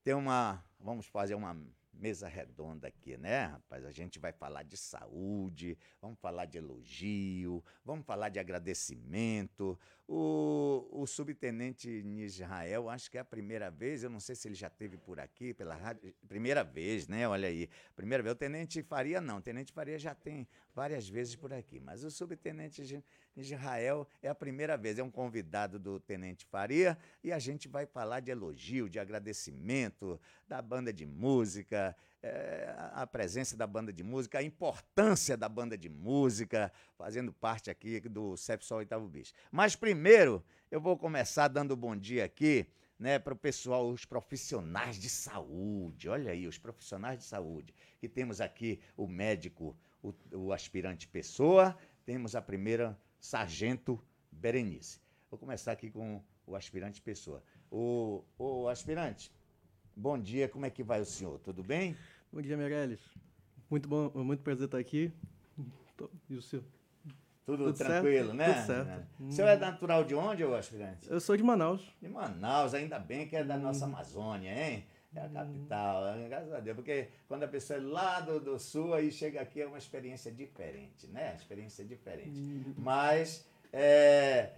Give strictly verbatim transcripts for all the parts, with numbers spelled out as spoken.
ter uma... Vamos fazer uma mesa redonda aqui, né, rapaz? A gente vai falar de saúde, vamos falar de elogio, vamos falar de agradecimento. O, o subtenente Nisrael, acho que é a primeira vez, eu não sei se ele já esteve por aqui, pela rádio, primeira vez, né, olha aí, primeira vez. O tenente Faria não, o tenente Faria já tem várias vezes por aqui, mas o subtenente Nisrael é a primeira vez, é um convidado do tenente Faria, e a gente vai falar de elogio, de agradecimento, da banda de música, é, a presença da banda de música, a importância da banda de música, fazendo parte aqui do Cepsol Oitavo Bis. Mas primeiro, eu vou começar dando bom dia aqui, né, para o pessoal, os profissionais de saúde. Olha aí, os profissionais de saúde. Que temos aqui o médico, o, o aspirante Pessoa, temos a primeira sargento Berenice. Vou começar aqui com o aspirante Pessoa. O, o aspirante, bom dia, como é que vai o senhor? Tudo bem? Bom dia, Meirelles. Muito bom, muito prazer estar aqui. E o senhor? Tudo, Tudo tranquilo, certo? né? Tudo certo. O senhor é natural de onde, ô aspirante? Eu sou de Manaus. De Manaus, ainda bem que é da nossa Amazônia, hein? É a capital, graças a Deus, porque quando a pessoa é lá do, do sul, aí chega aqui é uma experiência diferente, né? Experiência diferente. Mas, é,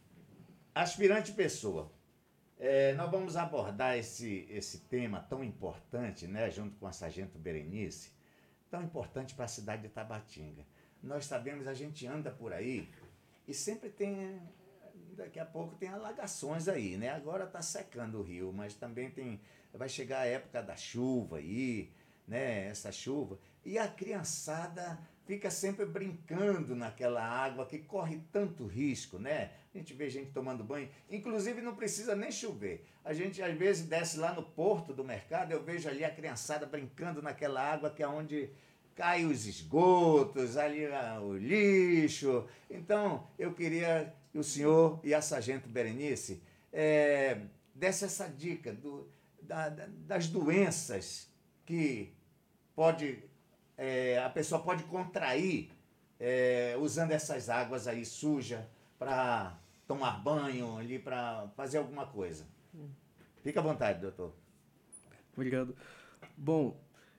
aspirante Pessoa, é, nós vamos abordar esse, esse tema tão importante, né? Junto com a sargento Berenice, tão importante para a cidade de Tabatinga. Nós sabemos, a gente anda por aí e sempre tem, daqui a pouco tem alagações aí, né? Agora está secando o rio, mas também tem, vai chegar a época da chuva aí, né? Essa chuva. E a criançada fica sempre brincando naquela água que corre tanto risco, né? A gente vê gente tomando banho, inclusive não precisa nem chover. A gente às vezes desce lá no porto do mercado, eu vejo ali a criançada brincando naquela água que é onde cai os esgotos, ali o lixo. Então, eu queria que o senhor e a sargento Berenice é, desse essa dica do, da, das doenças que pode, é, a pessoa pode contrair é, usando essas águas aí sujas para tomar banho, ali para fazer alguma coisa. Fica à vontade, doutor. Obrigado. Bom,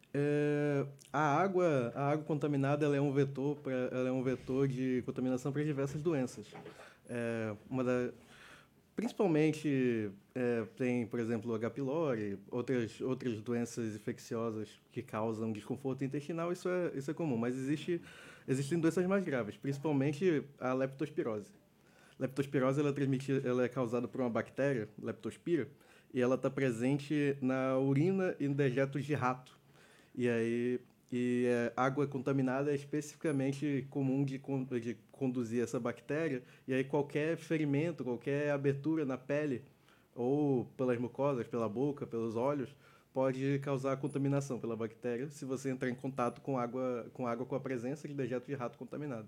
é, a água, a água contaminada, ela é um vetor, pra, ela é um vetor de contaminação para diversas doenças. É, uma da, principalmente é, tem, por exemplo, o H. pylori, outras outras doenças infecciosas que causam desconforto intestinal. Isso é isso é comum, mas existe existem doenças mais graves, principalmente a leptospirose. Leptospirose ela, transmite, ela é causada por uma bactéria, Leptospira, e ela está presente na urina e no dejetos de rato. E aí, e é, água contaminada é especificamente comum de, de conduzir essa bactéria, e aí qualquer ferimento, qualquer abertura na pele, ou pelas mucosas, pela boca, pelos olhos, pode causar contaminação pela bactéria se você entrar em contato com água com, água com a presença de dejeto de rato contaminado.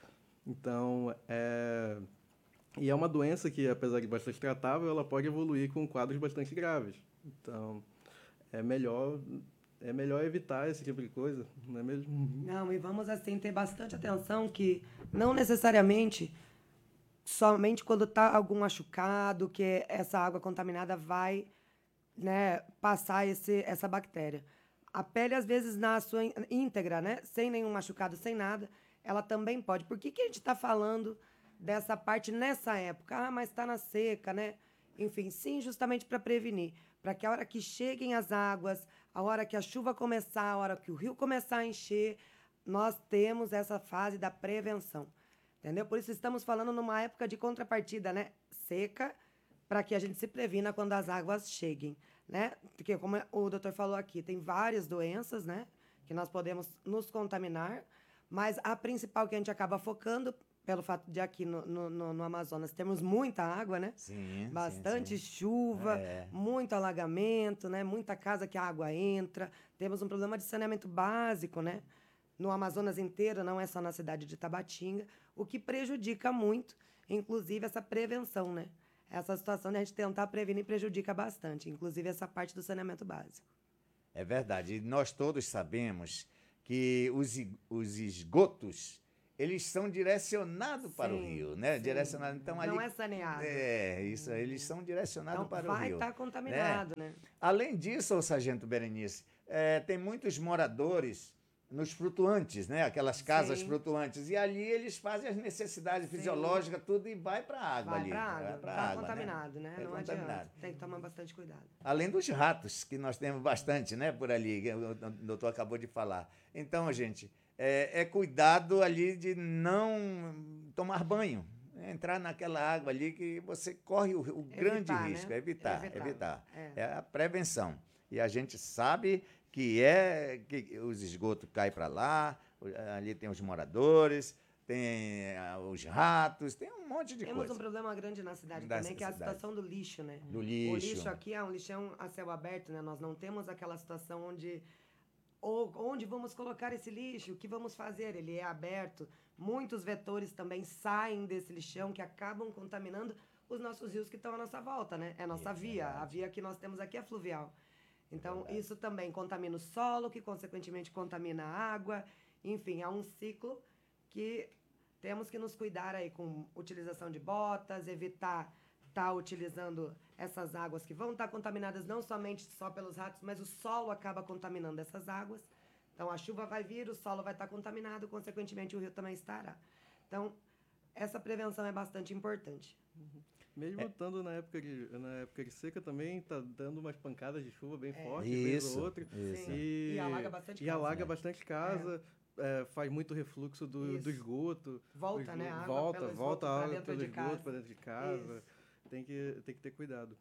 Então, é... E é uma doença que, apesar de bastante tratável, ela pode evoluir com quadros bastante graves. Então, é melhor, é melhor evitar esse tipo de coisa, não é mesmo? Não, e vamos assim ter bastante atenção que não necessariamente somente quando está algum machucado que essa água contaminada vai, né, passar esse, essa bactéria. A pele, às vezes, na sua íntegra, né, sem nenhum machucado, sem nada, ela também pode. Por que, que a gente está falando dessa parte nessa época? Ah, mas está na seca, né? Enfim, sim, justamente para prevenir. Para que a hora que cheguem as águas, a hora que a chuva começar, a hora que o rio começar a encher, nós temos essa fase da prevenção. Entendeu? Por isso estamos falando numa época de contrapartida, né? Seca, para que a gente se previna quando as águas cheguem, né? Porque, como o doutor falou aqui, tem várias doenças, né? Que nós podemos nos contaminar, mas a principal que a gente acaba focando, pelo fato de aqui no, no, no Amazonas temos muita água, né? Sim, Bastante sim, sim. chuva, É. muito alagamento, né? Muita casa que a água entra. Temos um problema de saneamento básico, né? No Amazonas inteiro, não é só na cidade de Tabatinga, o que prejudica muito, inclusive, essa prevenção, né? Essa situação de a gente tentar prevenir prejudica bastante, inclusive essa parte do saneamento básico. É verdade. E nós todos sabemos que os, os esgotos, eles são direcionados para o Sim, rio, né? sim. Direcionados. Então, ali, Não é saneado. É, isso, eles são direcionados Então, para o vai rio. estar contaminado, né? Além disso, ô Sargento Berenice, é, tem muitos moradores nos flutuantes, né? Aquelas casas Sim. flutuantes. E ali eles fazem as necessidades Sim. fisiológicas, tudo, e vai para a água Vai ali. para água. Vai pra Tá água, contaminado, né? É Não contaminado. adianta. Tem que tomar bastante cuidado. Além dos ratos, que nós temos bastante, né, por ali, que o doutor acabou de falar. Então, gente, é, é cuidado ali de não tomar banho, né, entrar naquela água ali que você corre o, o grande Evitar, né? risco, é evitar, Evitar. evitar. É. É a prevenção. E a gente sabe que é que os esgotos caem para lá, ali tem os moradores, tem ah, os ratos, tem um monte de Temos coisa. um problema grande na cidade Da também, que é a cidade. situação do lixo, né? Do O lixo. lixo aqui é um lixão a céu aberto, né? Nós não temos aquela situação onde ou, onde vamos colocar esse lixo, o que vamos fazer? Ele é aberto. Muitos vetores também saem desse lixão que acabam contaminando os nossos rios que estão à nossa volta, né? É a nossa É via. verdade. A via que nós temos aqui é fluvial. Então, Verdade. isso também contamina o solo, que consequentemente contamina a água. Enfim, é um ciclo que temos que nos cuidar aí com utilização de botas, evitar estar utilizando essas águas que vão estar contaminadas não somente só pelos ratos, mas o solo acaba contaminando essas águas. Então, a chuva vai vir, o solo vai estar contaminado, consequentemente o rio também estará. Então, essa prevenção é bastante importante. Mesmo É. estando na época de, na época de seca também, tá dando umas pancadas de chuva bem fortes, vez Isso, ou outra. isso. E, E alaga bastante e casa, alaga né? bastante casa, é, faz muito refluxo do, do Isso. esgoto. Volta, o esgoto, né, a água volta, pelo esgoto volta a pra água dentro pelo de esgoto casa. para dentro de casa. Isso. Tem que, tem que ter cuidado.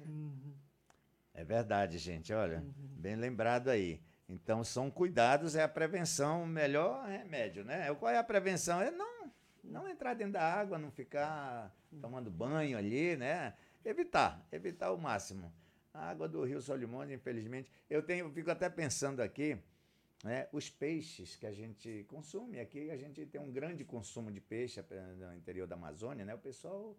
É verdade, gente. Olha, bem lembrado aí. Então, são cuidados, é a prevenção, o melhor remédio, né? Qual é a prevenção? É não, não entrar dentro da água, não ficar tomando banho ali, né? Evitar, evitar o máximo. A água do Rio Solimões, infelizmente, eu tenho, fico até pensando aqui, né? Os peixes que a gente consome aqui, a gente tem um grande consumo de peixe no interior da Amazônia, né? O pessoal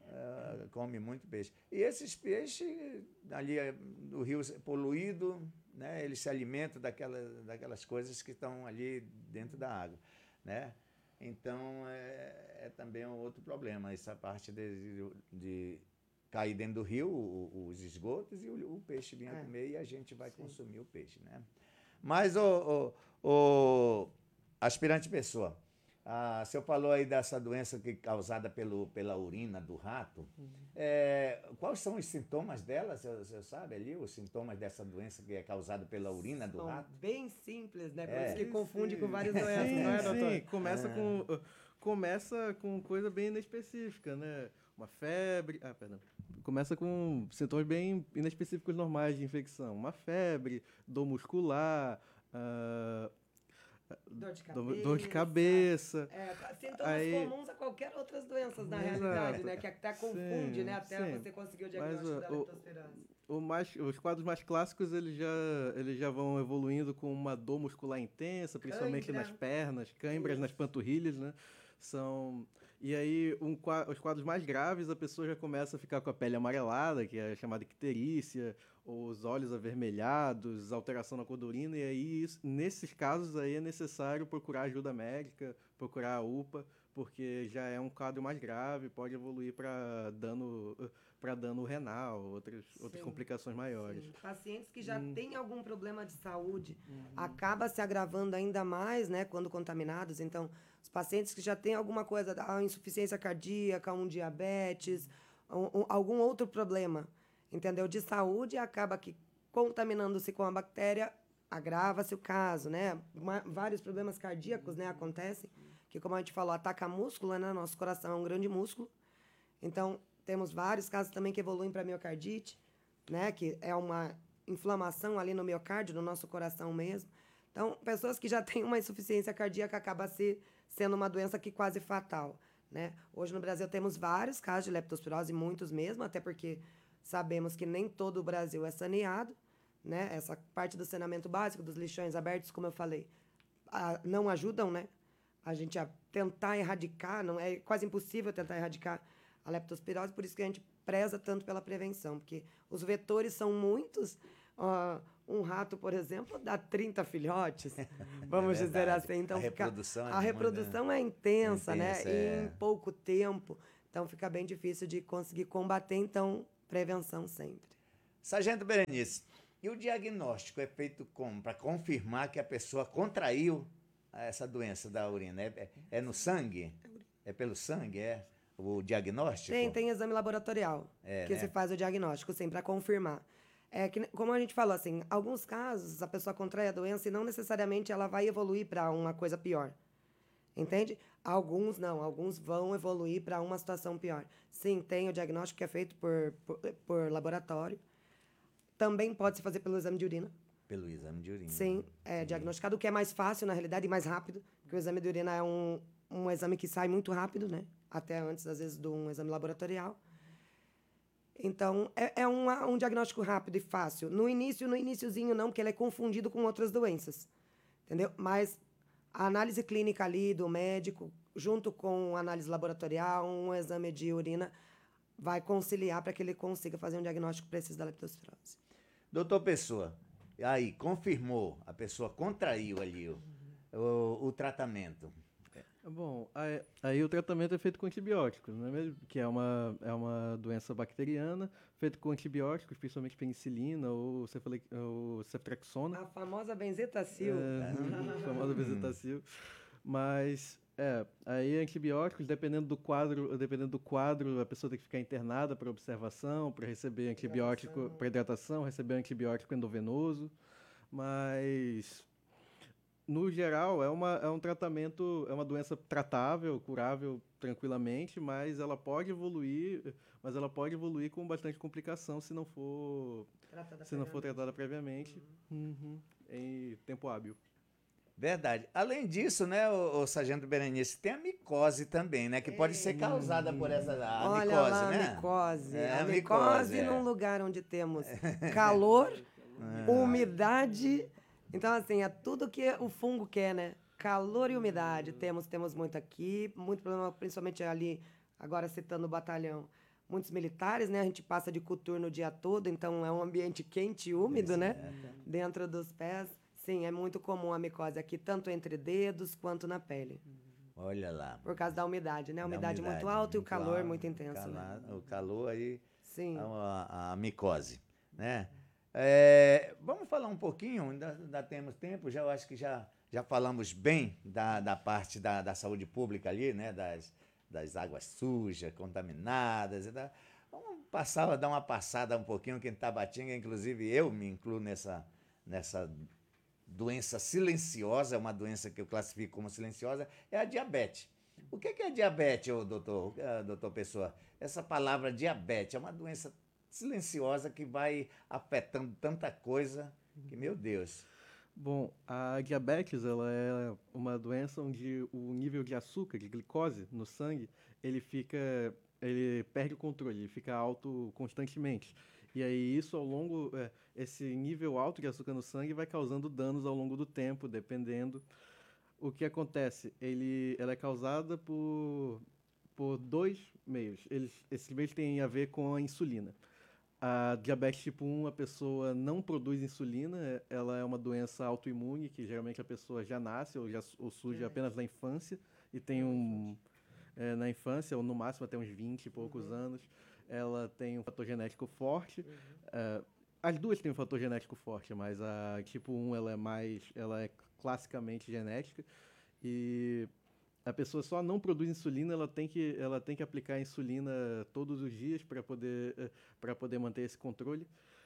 Uh, come muito peixe. E esses peixes, ali no rio poluído, né, eles se alimentam daquela, daquelas coisas que estão ali dentro da água. Né? Então, é, é também um outro problema, essa parte de, de cair dentro do rio, o, os esgotos, e o, o peixe vir É. a comer e a gente vai Sim. consumir o peixe. Né? Mas, o, o, o aspirante pessoa, Ah, o senhor falou aí dessa doença que causada pelo, pela urina do rato. Uhum. É, quais são os sintomas dela? O senhor, o senhor sabe ali os sintomas dessa doença que é causada pela urina do São rato? bem simples, né? Por É. isso que Sim, confunde sim. com várias doenças, Sim, não é, doutor? sim. Começa, com, começa com coisa bem inespecífica, né? Uma febre... Ah, perdão. Começa com sintomas bem inespecíficos normais de infecção. Uma febre, dor muscular... Uh, Dor de cabeça. Dor de cabeça. É, sintomas aí, comuns a qualquer outras doenças, na exato. realidade, né? Que até confunde, sim, né? Até sim. você conseguir o diagnóstico Mas, da o, leptospirose. O mais, os quadros mais clássicos, eles já, eles já vão evoluindo com uma dor muscular intensa, principalmente Cãibra. nas pernas, câimbras Isso. nas panturrilhas, né? São... E aí, um, os quadros mais graves, a pessoa já começa a ficar com a pele amarelada, que é chamada icterícia, os olhos avermelhados, alteração na cor da urina, e aí, isso, nesses casos aí, é necessário procurar ajuda médica, procurar a U P A, porque já é um quadro mais grave, pode evoluir para dano, para dano renal, outras, outras complicações maiores. Sim. Pacientes que já Hum. têm algum problema de saúde, Uhum. acaba se agravando ainda mais, né, quando contaminados. Então, os pacientes que já têm alguma coisa, a insuficiência cardíaca, um diabetes, um, um, algum outro problema, entendeu? De saúde, acaba que contaminando-se com a bactéria, agrava-se o caso, né? Uma, vários problemas cardíacos, né, acontecem, que, como a gente falou, ataca músculo, né? Nosso coração é um grande músculo. Então, temos vários casos também que evoluem para miocardite, né? Que é uma inflamação ali no miocárdio, no nosso coração mesmo. Então, pessoas que já têm uma insuficiência cardíaca acaba se, sendo uma doença que quase fatal, né? Hoje no Brasil temos vários casos de leptospirose, muitos mesmo, até porque sabemos que nem todo o Brasil é saneado, né? Essa parte do saneamento básico, dos lixões abertos, como eu falei, a, não ajudam, né? A gente a tentar erradicar, não é quase impossível tentar erradicar a leptospirose, por isso que a gente preza tanto pela prevenção, porque os vetores são muitos, Ó, um rato, por exemplo, dá trinta filhotes, vamos É dizer verdade. assim. Então A fica- reprodução é a muito, reprodução é intensa, Intensa, né? é. E em pouco tempo. Então fica bem difícil de conseguir combater, então prevenção sempre. Sargento Berenice, e o diagnóstico é feito como? Para confirmar que a pessoa contraiu essa doença da urina? É, é- é no sangue? É pelo sangue, é? O diagnóstico? Tem, tem exame laboratorial É, que né? se faz o diagnóstico, sim, para confirmar. É que, como a gente falou, assim, alguns casos a pessoa contrai a doença e não necessariamente ela vai evoluir para uma coisa pior. Entende? Alguns não, alguns vão evoluir para uma situação pior. Sim, tem o diagnóstico que é feito por, por, por laboratório. Também pode se fazer pelo exame de urina. Pelo exame de urina. Sim, é diagnosticado, o que é mais fácil, na realidade, e mais rápido, porque o exame de urina é um, um exame que sai muito rápido, né? Até antes, às vezes, de um exame laboratorial. Então, é, é uma- um diagnóstico rápido e fácil. No início, no iniciozinho não, porque ele é confundido com outras doenças, entendeu? Mas a análise clínica ali do médico, junto com a análise laboratorial, um exame de urina, vai conciliar para que ele consiga fazer um diagnóstico preciso da leptospirose. Doutor Pessoa, aí, confirmou, a pessoa contraiu ali o, o, o tratamento. Bom, aí, aí o tratamento é feito com antibióticos, não é mesmo? Que é uma, é uma doença bacteriana, feito com antibióticos, principalmente penicilina ou, cefale, ou ceftriaxona. A famosa benzetacil. É, famosa bezetacil. Mas, é, aí antibióticos, dependendo do quadro, dependendo do quadro, a pessoa tem que ficar internada para observação, para receber antibiótico, para hidratação, receber antibiótico endovenoso. Mas, no geral, é, uma, é um tratamento, é uma doença tratável, curável tranquilamente, mas ela pode evoluir, mas ela pode evoluir com bastante complicação se não for, Tratada se não for previamente. tratada previamente, uhum, em tempo hábil. Verdade. Além disso, né, o, Sargento Berenice, tem a micose também, né? Que pode ser causada por essa a Olha micose, lá, né? a micose. É, a a micose micose, é. num lugar onde temos calor, umidade. Então, assim, é tudo que o fungo quer, né? Calor e umidade. Temos, temos muito aqui, muito problema, principalmente ali, agora citando o batalhão. Muitos militares, né? A gente passa de coturno o dia todo, então é um ambiente quente e úmido, né? Dentro dos pés. Sim, é muito comum a micose aqui, tanto entre dedos quanto na pele. Olha lá. Por causa da umidade, né? A Da umidade, muito alta e o calor alto, muito intenso, né? cala- O calor aí, Sim. a, a micose, né? É, vamos falar um pouquinho, ainda, ainda temos tempo, já eu acho que já, já falamos bem da, da parte da, da saúde pública ali, né? Das, das águas sujas, contaminadas e tal. Vamos passar, dar uma passada um pouquinho que em Tabatinga, inclusive eu me incluo nessa, nessa doença silenciosa, uma doença que eu classifico como silenciosa, é a diabetes. O que é a diabetes, ô, doutor, ah, doutor Pessoa? Essa palavra diabetes é uma doença silenciosa que vai afetando tanta coisa que, meu Deus. Bom, a diabetes ela é uma doença onde o nível de açúcar, de glicose no sangue, ele fica, ele perde o controle, ele fica alto constantemente. E aí isso ao longo, é, esse nível alto de açúcar no sangue vai causando danos ao longo do tempo, dependendo. O que acontece? Ele, ela é causada por, por dois meios. Eles, esses meios têm a ver com a insulina. A diabetes tipo um, a pessoa não produz insulina, é- ela é uma doença autoimune que geralmente a pessoa já nasce ou, já, ou surge apenas na infância e tem um, é, na infância, ou no máximo até uns vinte e poucos anos, ela tem um fator genético forte. É, as duas têm um fator genético forte, mas a tipo um ela é mais, ela é classicamente genética e a pessoa só não produz insulina, ela tem que, ela tem que aplicar insulina todos os dias para poder, para poder manter esse controle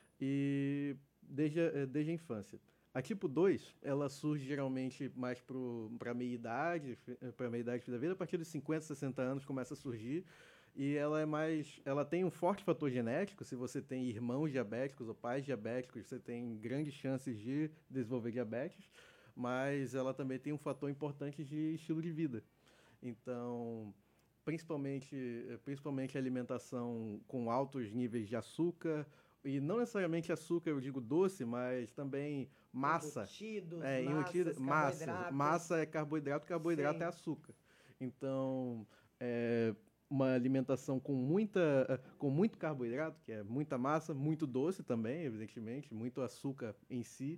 e desde, a- eh, desde a infância. A tipo dois ela surge geralmente mais para a meia-idade, para a meia-idade da vida, a partir dos cinquenta, sessenta anos começa a surgir, e ela é mais, ela tem um forte fator genético, se você tem irmãos diabéticos ou pais diabéticos, você tem grandes chances de desenvolver diabetes, mas ela também tem um fator importante de estilo de vida. Então, principalmente, eh, principalmente a alimentação com altos níveis de açúcar, e não necessariamente açúcar, eu digo doce, mas também massa. Embutidos, É, embutida- massas, massa. carboidratos. Massa é carboidrato, carboidrato Sim. é açúcar. Então, é, uma alimentação com, muita, com muito carboidrato, que é muita massa, muito doce também, evidentemente, muito açúcar em si,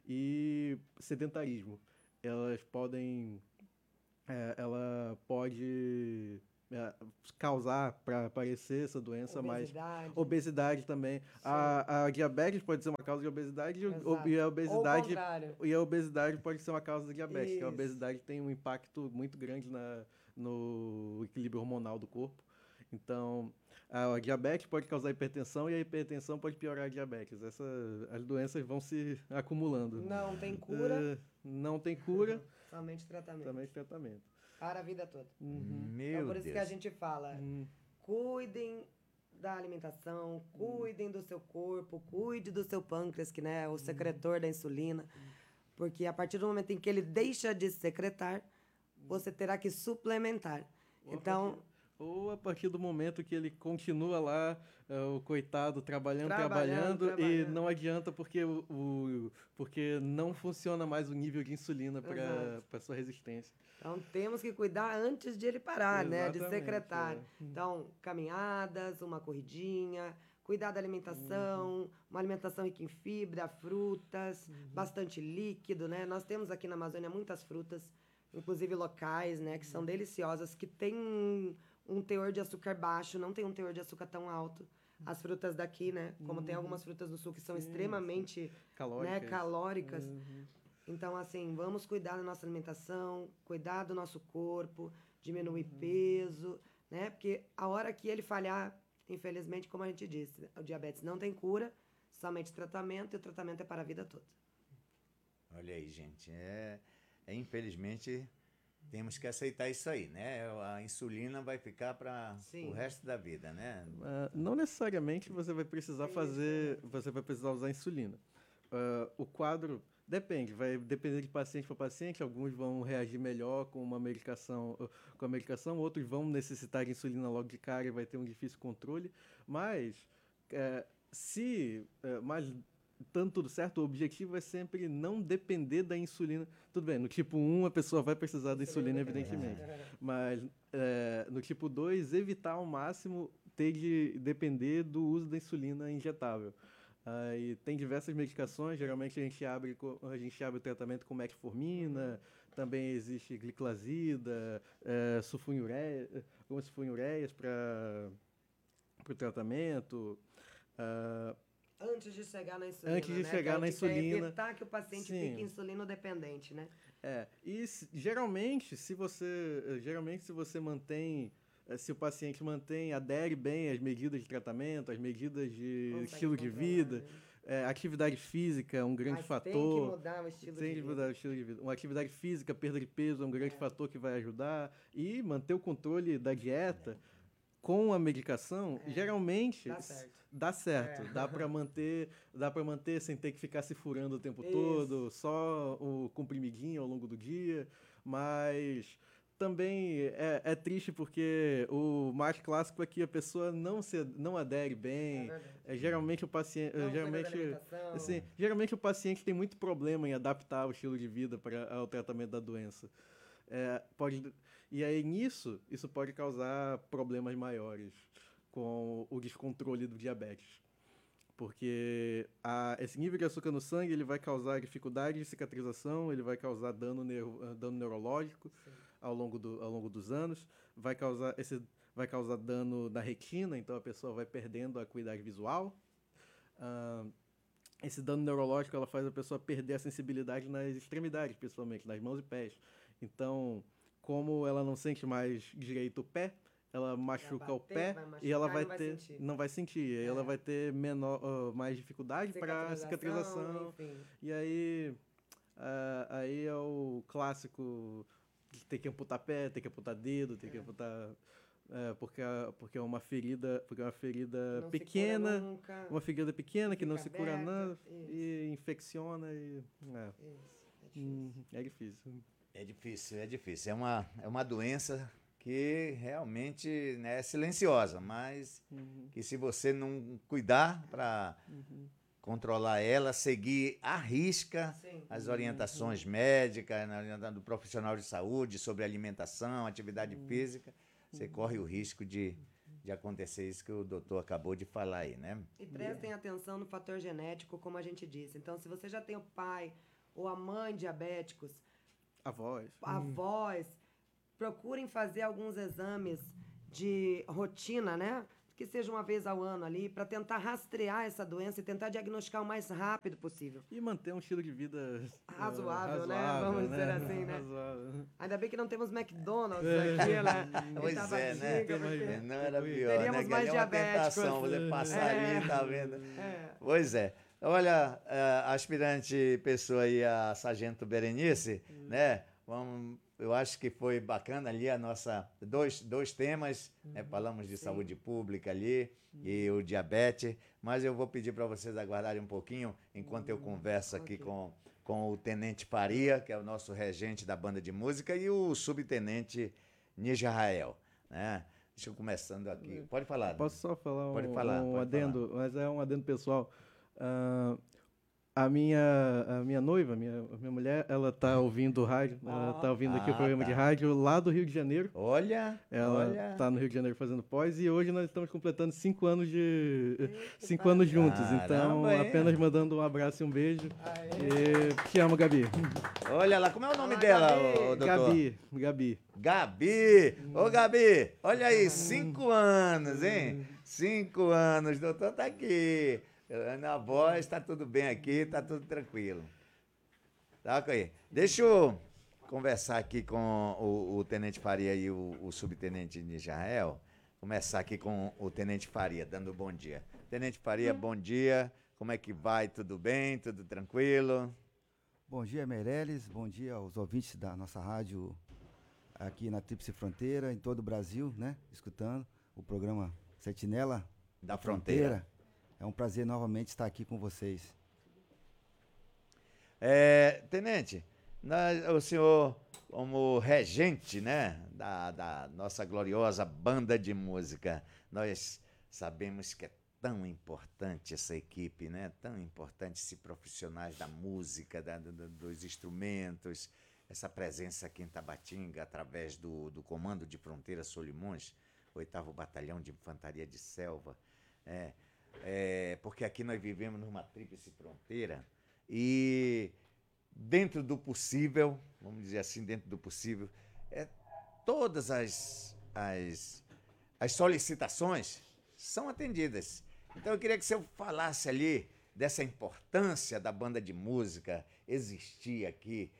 e sedentarismo. Elas podem... É, ela pode é, causar para aparecer essa doença mais... Obesidade. Obesidade também. A, a diabetes pode ser uma causa de obesidade Exato. e a Ou o obesidade... contrário. E a obesidade pode ser uma causa da diabetes, porque a Isso. obesidade tem um impacto muito grande na, no equilíbrio hormonal do corpo. Então, a diabetes pode causar hipertensão e a hipertensão pode piorar a diabetes. Essa, as doenças vão se acumulando. Não tem cura. É, não tem cura, Somente tratamento. somente tratamento. Para a vida toda. Meu Então, por isso Deus. que a gente fala, cuidem da alimentação, cuidem do seu corpo, cuide do seu pâncreas, que né, é o secretor da insulina. Porque a partir do momento em que ele deixa de secretar, você terá que suplementar. Ou a Então, partir- ou a partir do momento que ele continua lá, é, o coitado, trabalhando, Trabalhando, trabalhando, e trabalhando. não adianta porque, o, o- porque não funciona mais o nível de insulina para Exato. a sua resistência. Então, temos que cuidar antes de ele parar, né? De Exatamente, secretar. é. Então, caminhadas, uma corridinha, cuidar da alimentação, Uhum. uma alimentação rica em fibra, frutas, bastante líquido, né? Nós temos aqui na Amazônia muitas frutas, inclusive locais, né? Que Uhum. são deliciosas, que têm um, um teor de açúcar baixo, não tem um teor de açúcar tão alto. As frutas daqui, né? Como tem algumas frutas do sul que são Uhum. Sim, extremamente né, Calóricas. calóricas. Uhum. Então, assim, vamos cuidar da nossa alimentação, cuidar do nosso corpo, diminuir Uhum. peso, né? Porque a hora que ele falhar, infelizmente, como a gente disse, o diabetes não tem cura, somente tratamento, e o tratamento é para a vida toda. Olha aí, gente. É, é, infelizmente, temos que aceitar isso aí, né? A insulina vai ficar para Sim. o resto da vida, né? Ah, não necessariamente você vai precisar Tem fazer, você vai precisar usar insulina. Ah, o quadro depende, vai depender de paciente para paciente. Alguns vão reagir melhor com uma medicação, com a medicação, outros vão necessitar de insulina logo de cara e vai ter um difícil controle. Mas eh, se, eh, mas estando tudo certo, o objetivo é sempre não depender da insulina. Tudo bem, no tipo um a pessoa vai precisar da insulina, evidentemente. Mas é, no tipo dois, evitar ao máximo ter de depender do uso da insulina injetável. Aí tem diversas medicações, geralmente a gente abre, co- a gente abre o tratamento com metformina, também existe gliclazida, é, sulfonilureia, algumas sulfonilureias para o tratamento. ah, Antes de chegar na insulina, Antes de né? chegar Que a na gente quer insulina. evitar que o paciente Sim. fique insulino-dependente, né? É, e se- geralmente, se você, eh, geralmente, se você mantém, eh, se o paciente mantém, adere bem às medidas de tratamento, às medidas de Consegue estilo de controlar, vida, né? eh, atividade física é um grande Mas fator. tem que mudar o estilo Tem de que vida. mudar o estilo de vida. Uma atividade física, perda de peso é um grande É. fator que vai ajudar. E manter o controle da dieta com a medicação, É, geralmente dá certo. dá certo. É. Dá para manter, dá para manter sem ter que ficar se furando o tempo Isso. todo, só o comprimidinho ao longo do dia. Mas também é, é triste porque o mais clássico é que a pessoa não se não adere É bem. verdade. É, geralmente o paciente, Não cuida da geralmente alimentação. assim, geralmente o paciente tem muito problema em adaptar o estilo de vida para ao tratamento da doença. É, pode, e aí nisso, isso pode causar problemas maiores com o descontrole do diabetes. Porque a, esse nível de açúcar no sangue ele vai causar dificuldade de cicatrização, ele vai causar dano, neuro, dano neurológico ao longo, do, ao longo dos anos, vai causar, esse, vai causar dano na retina, então a pessoa vai perdendo a acuidade visual. Ah, esse dano neurológico ela faz a pessoa perder a sensibilidade nas extremidades, principalmente nas mãos e pés. Então, como ela não sente mais direito o pé, ela machuca o bater, pé vai e ela machucar vai e não vai ter sentir. não vai sentir, aí É. ela vai ter menor ah, mais dificuldade para cicatrização. Enfim. E aí ah, aí é o clássico de ter que amputar pé, ter que amputar dedo, ter que amputar é, porque a- porque é uma ferida, porque é uma ferida Não se cura pequena, nunca. uma ferida pequena que não Fica se cura aberta, nada isso. e infecciona e é, Isso, é difícil. hum, é difícil. É difícil, é difícil. É uma, é uma doença que realmente né, é silenciosa, mas que se você não cuidar para controlar ela, seguir à risca Sim. as orientações médicas, na orientação do profissional de saúde sobre alimentação, atividade física, você corre o risco de, de acontecer isso que o doutor acabou de falar aí, né? E prestem atenção no fator genético, como a gente disse. Então, se você já tem o pai ou a mãe diabéticos, Avós. avós, procurem fazer alguns exames de rotina, né? Que seja uma vez ao ano ali, para tentar rastrear essa doença e tentar diagnosticar o mais rápido possível. E manter um estilo de vida uh, Razoável, né? razoável, Vamos dizer né? assim, né? Razoável. Ainda bem que não temos McDonald's aqui, né? Pois Tava é, né? dica, porque- Não era pior, Teríamos né? Que mais ali é uma diabéticos. tentação, você passar É. ali, tá vendo? É. Pois é. Olha, eh, aspirante pessoa aí, a Sargento Berenice, né? Vamos, eu acho que foi bacana ali a nossa... Dois, dois temas, né? Falamos de Sim. saúde pública ali e o diabetes, mas eu vou pedir para vocês aguardarem um pouquinho enquanto eu converso aqui ok. com, com o Tenente Faria, que é o nosso regente da banda de música, e o Subtenente Nijael, né? Deixa eu começando aqui. Pode falar. Posso só falar um, Pode falar, um pode adendo, mas é um adendo pessoal. Ah, a minha, a minha noiva, minha, a minha mulher, ela tá ouvindo o rádio, ela tá ouvindo aqui Ah, o programa de tá. rádio lá do Rio de Janeiro. Olha, Ela olha. tá no Rio de Janeiro fazendo pós e hoje nós estamos completando cinco anos de Eita, cinco anos parabéns. juntos. Então, Caramba, hein? apenas mandando um abraço e um beijo. Aê. E te amo, Gabi. Olha lá, como é o nome Olá, dela, Gabi. ô, doutor? Gabi, Gabi. Gabi! Ô, Gabi, olha aí, cinco anos, hein? Cinco anos, doutor tá aqui. Na voz, tá tudo bem aqui, tá tudo tranquilo. Tá, ok. Deixa eu conversar aqui com o, o Tenente Faria e o, o Subtenente de Israel. Começar aqui com o Tenente Faria, dando bom dia. Tenente Faria, bom dia. Como é que vai? Tudo bem? Tudo tranquilo? Bom dia, Meirelles. Bom dia aos ouvintes da nossa rádio aqui na Tríplice Fronteira, em todo o Brasil, né? Escutando o programa Sentinela Da Fronteira. É um prazer novamente estar aqui com vocês. É, tenente, nós- o senhor, como regente, né, da, da nossa gloriosa banda de música, nós sabemos que é tão importante essa equipe, né, tão importante esses profissionais da música, da- do- dos instrumentos, essa presença aqui em Tabatinga, através do, do Comando de Fronteira Solimões, oitavo Batalhão de Infantaria de Selva, é, é, porque aqui nós vivemos numa tríplice fronteira e dentro do possível, vamos dizer assim, dentro do possível, é, todas as, as, as solicitações são atendidas. Então eu queria que você falasse ali dessa importância da banda de música existir aqui,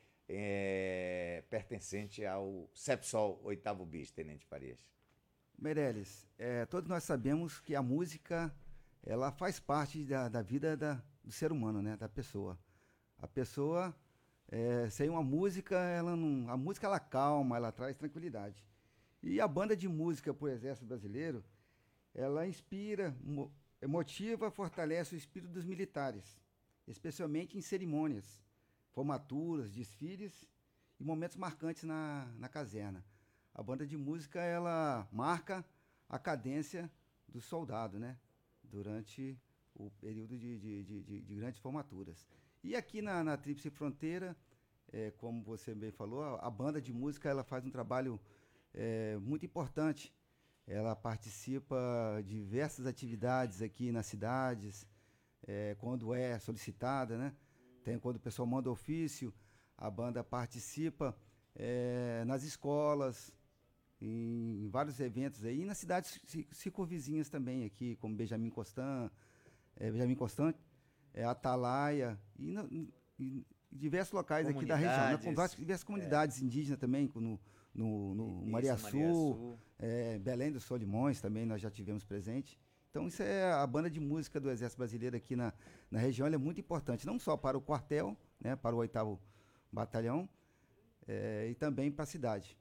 é, pertencente ao CEPSOL oitavo Bis, Tenente Farias. Meirelles, é, todos nós sabemos que a música ela faz parte da, da vida da, do ser humano, né, da pessoa. A pessoa, é, sem uma música, ela não, a música ela calma, ela traz tranquilidade. E a banda de música para o Exército Brasileiro, ela inspira, mo, motiva, fortalece o espírito dos militares, especialmente em cerimônias, formaturas, desfiles e momentos marcantes na, na caserna. A banda de música ela marca a cadência do soldado, né? Durante o período de, de, de, de, de grandes formaturas. E aqui na, na Tríplice Fronteira, é, como você bem falou, a, a banda de música ela faz um trabalho é, muito importante. Ela participa de diversas atividades aqui nas cidades, é, quando é solicitada, né? Tem quando o pessoal manda ofício, a banda participa é, nas escolas, em vários eventos aí, e nas cidades circunvizinhas também aqui, como Benjamin Constant, é, Benjamin Constant, é, Atalaia, e, na, em diversos locais aqui da região, né, com várias, diversas comunidades é. indígenas também, no, no, no Mariaçu, é, Belém dos Solimões também nós já tivemos presente. Então isso é a banda de música do Exército Brasileiro aqui na, na região, ela é muito importante, não só para o quartel, né, para o oitavo Batalhão, é, e também para a cidade.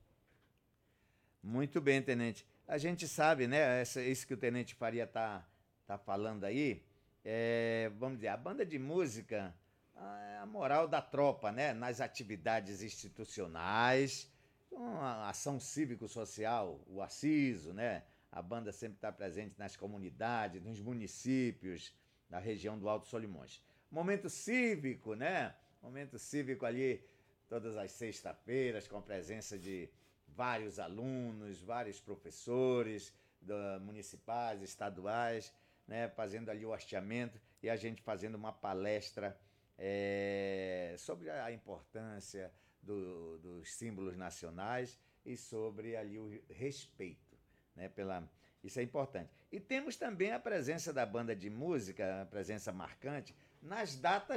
Muito bem, Tenente. A gente sabe, né, essa, isso que o Tenente Faria está tá falando aí, é, vamos dizer, a banda de música, a, a moral da tropa, né, nas atividades institucionais, a ação cívico-social, o ACISO, né, a banda sempre está presente nas comunidades, nos municípios da região do Alto Solimões. Momento cívico, né, momento cívico ali, todas as sextas-feiras, com a presença de vários alunos, vários professores da, municipais, estaduais, né, fazendo ali o hasteamento e a gente fazendo uma palestra é, sobre a importância do, dos símbolos nacionais e sobre ali o respeito, né, pela, isso é importante. E temos também a presença da banda de música, a presença marcante, nas datas